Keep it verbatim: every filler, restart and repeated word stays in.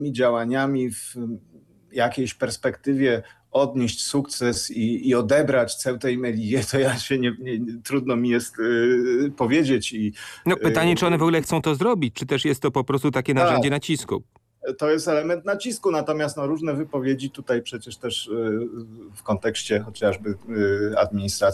działaniami w jakiejś perspektywie odnieść sukces i, i odebrać Ceutę i Melillę, to ja się nie, nie, trudno mi jest yy, powiedzieć. I, no pytanie, czy one w ogóle chcą to zrobić, czy też jest to po prostu takie narzędzie tak, nacisku? To jest element nacisku, natomiast no, różne wypowiedzi tutaj przecież też yy, w kontekście chociażby yy, administracji